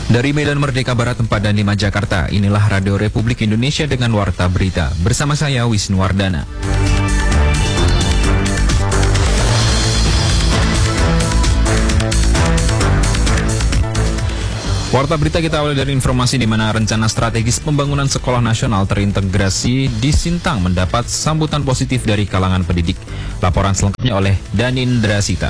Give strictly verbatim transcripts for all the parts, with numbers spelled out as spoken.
Dari Medan Merdeka Barat empat dan lima Jakarta, inilah Radio Republik Indonesia dengan Warta Berita. Bersama saya Wisnu Wardana. Warta Berita kita awali dari informasi di mana rencana strategis pembangunan sekolah nasional terintegrasi di Sintang mendapat sambutan positif dari kalangan pendidik. Laporan selengkapnya oleh Danindra Sita.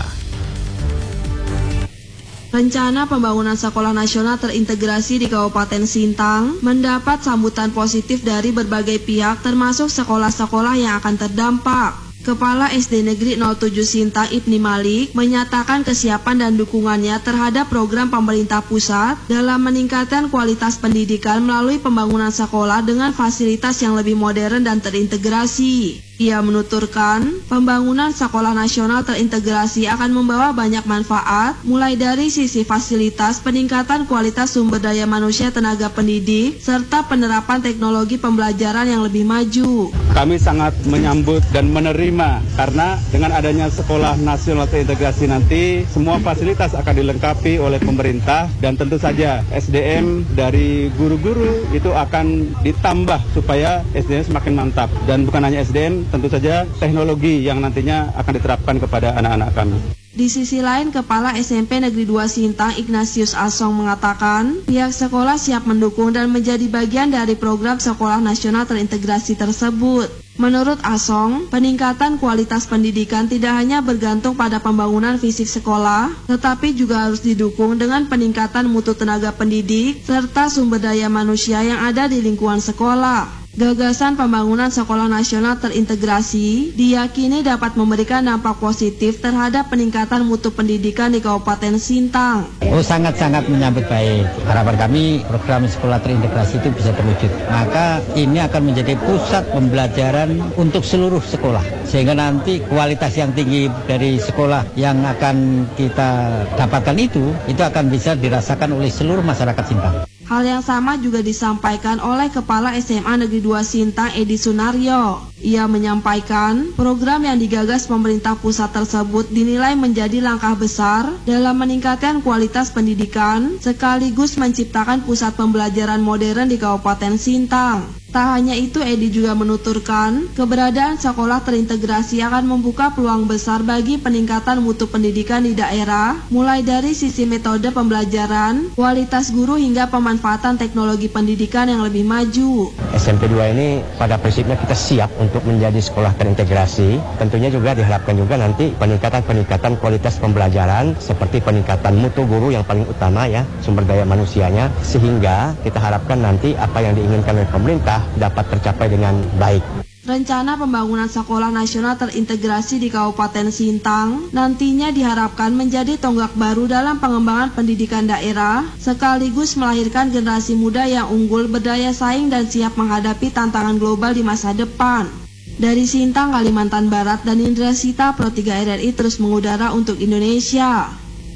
Rencana pembangunan sekolah nasional terintegrasi di Kabupaten Sintang mendapat sambutan positif dari berbagai pihak termasuk sekolah-sekolah yang akan terdampak. Kepala S D Negeri nol tujuh Sintang Ibni Malik menyatakan kesiapan dan dukungannya terhadap program pemerintah pusat dalam meningkatkan kualitas pendidikan melalui pembangunan sekolah dengan fasilitas yang lebih modern dan terintegrasi. Ia menuturkan, pembangunan sekolah nasional terintegrasi akan membawa banyak manfaat, mulai dari sisi fasilitas, peningkatan kualitas sumber daya manusia tenaga pendidik, serta penerapan teknologi pembelajaran yang lebih maju. Kami sangat menyambut dan menerima, karena dengan adanya sekolah nasional terintegrasi nanti, semua fasilitas akan dilengkapi oleh pemerintah, dan tentu saja S D M dari guru-guru itu akan ditambah supaya S D M semakin mantap. Dan bukan hanya S D M, tentu saja teknologi yang nantinya akan diterapkan kepada anak-anak kami. Di sisi lain, Kepala S M P Negeri dua Sintang Ignatius Asong mengatakan pihak sekolah siap mendukung dan menjadi bagian dari program sekolah nasional terintegrasi tersebut. Menurut Asong, peningkatan kualitas pendidikan tidak hanya bergantung pada pembangunan fisik sekolah, tetapi juga harus didukung dengan peningkatan mutu tenaga pendidik serta sumber daya manusia yang ada di lingkungan sekolah. Gagasan pembangunan sekolah nasional terintegrasi diyakini dapat memberikan dampak positif terhadap peningkatan mutu pendidikan di Kabupaten Sintang. Oh, sangat-sangat menyambut baik. Harapan kami program sekolah terintegrasi itu bisa terwujud. Maka ini akan menjadi pusat pembelajaran untuk seluruh sekolah. Sehingga nanti kualitas yang tinggi dari sekolah yang akan kita dapatkan itu, itu akan bisa dirasakan oleh seluruh masyarakat Sintang. Hal yang sama juga disampaikan oleh Kepala S M A Negeri dua Sintang Edi Sunaryo. Ia menyampaikan program yang digagas pemerintah pusat tersebut dinilai menjadi langkah besar dalam meningkatkan kualitas pendidikan sekaligus menciptakan pusat pembelajaran modern di Kabupaten Sintang. Tak hanya itu, Edi juga menuturkan keberadaan sekolah terintegrasi akan membuka peluang besar bagi peningkatan mutu pendidikan di daerah, mulai dari sisi metode pembelajaran, kualitas guru hingga pemanfaatan teknologi pendidikan yang lebih maju. S M P dua ini pada prinsipnya kita siap untuk menjadi sekolah terintegrasi. Tentunya juga diharapkan juga nanti peningkatan-peningkatan kualitas pembelajaran seperti peningkatan mutu guru yang paling utama ya, sumber daya manusianya, sehingga kita harapkan nanti apa yang diinginkan oleh pemerintah dapat tercapai dengan baik. Rencana pembangunan sekolah nasional terintegrasi di Kabupaten Sintang nantinya diharapkan menjadi tonggak baru dalam pengembangan pendidikan daerah, sekaligus melahirkan generasi muda yang unggul, berdaya saing dan siap menghadapi tantangan global di masa depan. Dari Sintang, Kalimantan Barat, Danindra Sita, Pro tiga R R I terus mengudara untuk Indonesia.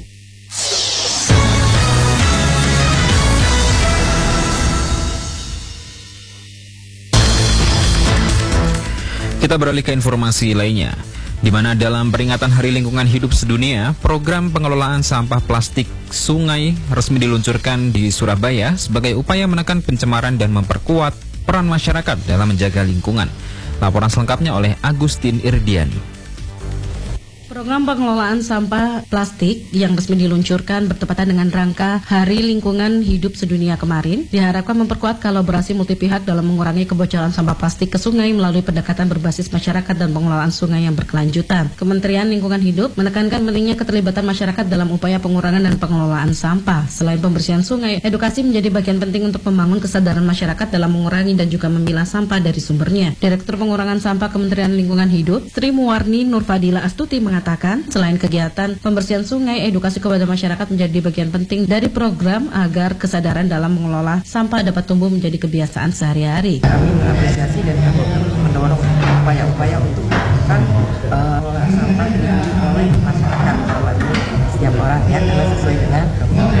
Kita beralih ke informasi lainnya, di mana dalam peringatan Hari Lingkungan Hidup Sedunia, program pengelolaan sampah plastik sungai resmi diluncurkan di Surabaya sebagai upaya menekan pencemaran dan memperkuat peran masyarakat dalam menjaga lingkungan. Laporan selengkapnya oleh Agustin Irdiani. Program pengelolaan sampah plastik yang resmi diluncurkan bertepatan dengan rangka Hari Lingkungan Hidup Sedunia kemarin diharapkan memperkuat kolaborasi multi pihak dalam mengurangi kebocoran sampah plastik ke sungai melalui pendekatan berbasis masyarakat dan pengelolaan sungai yang berkelanjutan. Kementerian Lingkungan Hidup menekankan pentingnya keterlibatan masyarakat dalam upaya pengurangan dan pengelolaan sampah. Selain pembersihan sungai, edukasi menjadi bagian penting untuk membangun kesadaran masyarakat dalam mengurangi dan juga memilah sampah dari sumbernya. Direktur Pengurangan Sampah Kementerian Lingkungan Hidup, Sri Muwarni Nurfadila Astuti mengatakan mengatakan, selain kegiatan pembersihan sungai, edukasi kepada masyarakat menjadi bagian penting dari program agar kesadaran dalam mengelola sampah dapat tumbuh menjadi kebiasaan sehari-hari. Kami mengapresiasi dan kami mendorong upaya-upaya untuk melakukan pengelolaan uh, sampah oleh masyarakat, bahwa setiap orang ya sesuai dengan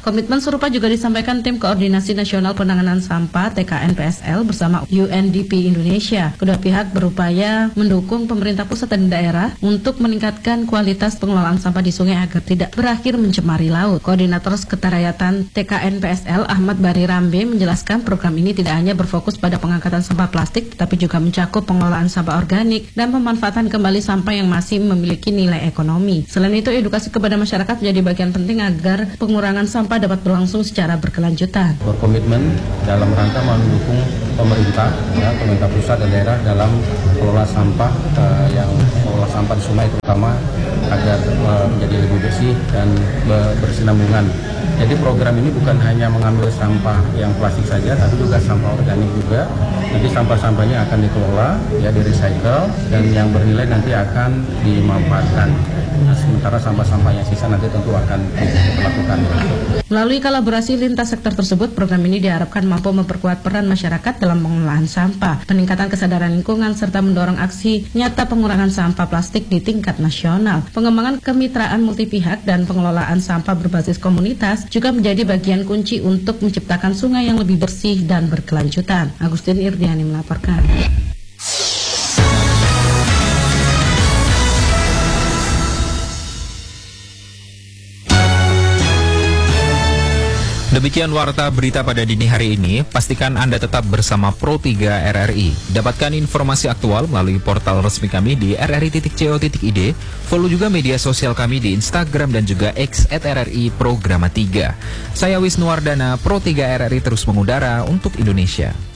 Komitmen serupa juga disampaikan Tim Koordinasi Nasional Penanganan Sampah T K N P S L bersama U N D P Indonesia. Kedua pihak berupaya mendukung pemerintah pusat dan daerah untuk meningkatkan kualitas pengelolaan sampah di sungai agar tidak berakhir mencemari laut. Koordinator Sekretariatan T K N P S L Ahmad Bari Rambe menjelaskan program ini tidak hanya berfokus pada pengangkatan sampah plastik, tetapi juga mencakup pengelolaan sampah organik dan pemanfaatan kembali sampah yang masih memiliki nilai ekonomi. Selain itu, edukasi kepada masyarakat menjadi bagian penting agar pengurangan sampah dapat berlangsung secara berkelanjutan. Berkomitmen dalam rangka mendukung pemerintah, ya, pemerintah pusat dan daerah dalam mengelola sampah uh, yang mengelola sampah di sungai terutama agar uh, menjadi lebih bersih dan berkesinambungan. Jadi program ini bukan hanya mengambil sampah yang plastik saja, tapi juga sampah organik juga. Nanti sampah-sampahnya akan dikelola, ya, di-recycle, dan yang bernilai nanti akan dimanfaatkan. Nah, sementara sampah-sampah yang sisa nanti tentu akan diperlakukan. Melalui kolaborasi lintas sektor tersebut, program ini diharapkan mampu memperkuat peran masyarakat dalam pengelolaan sampah, peningkatan kesadaran lingkungan, serta mendorong aksi nyata pengurangan sampah plastik di tingkat nasional. Pengembangan kemitraan multipihak dan pengelolaan sampah berbasis komunitas juga menjadi bagian kunci untuk menciptakan sungai yang lebih bersih dan berkelanjutan. Agustin Irdiani melaporkan. Demikian warta berita pada dini hari ini. Pastikan Anda tetap bersama Pro tiga R R I. Dapatkan informasi aktual melalui portal resmi kami di r r i titik co titik i d. Follow juga media sosial kami di Instagram dan juga X at R R I Programa tiga. Saya Wisnuwardana, Pro tiga R R I terus mengudara untuk Indonesia.